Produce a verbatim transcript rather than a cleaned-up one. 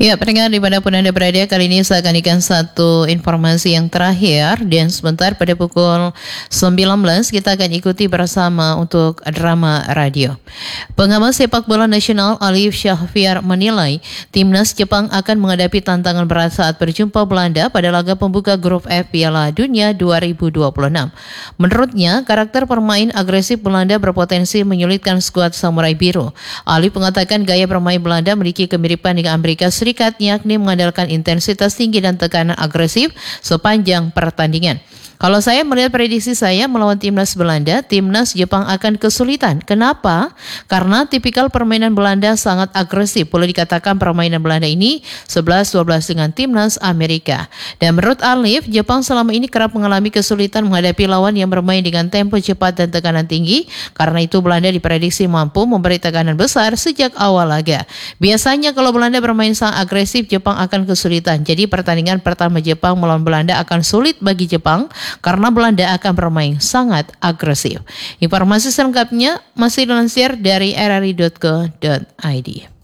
Ya, pendengar dimanapun Anda berada, kali ini saya akan ikan satu informasi yang terakhir dan sebentar pada pukul sembilan belas kita akan ikuti bersama untuk drama radio. Pengamat sepak bola nasional Alif Syahfiar menilai timnas Jepang akan menghadapi tantangan berat saat berjumpa Belanda pada laga pembuka grup F Piala Dunia dua ribu dua puluh enam. Menurutnya, karakter permain agresif Belanda berpotensi menyulitkan skuad Samurai Biru. Alif mengatakan gaya bermain Belanda memiliki kemiripan dengan Amerika Serikat, yakni mengandalkan intensitas tinggi dan tekanan agresif sepanjang pertandingan. Kalau saya melihat prediksi saya melawan timnas Belanda, timnas Jepang akan kesulitan. Kenapa? Karena tipikal permainan Belanda sangat agresif. Boleh dikatakan permainan Belanda ini sebelas dua belas dengan timnas Amerika. Dan menurut Alif, Jepang selama ini kerap mengalami kesulitan menghadapi lawan yang bermain dengan tempo cepat dan tekanan tinggi. Karena itu Belanda diprediksi mampu memberi tekanan besar sejak awal laga. Biasanya kalau Belanda bermain sangat agresif, Jepang akan kesulitan. Jadi pertandingan pertama Jepang melawan Belanda akan sulit bagi Jepang karena Belanda akan bermain sangat agresif. Informasi selengkapnya masih dilansir dari r r i dot co dot i d.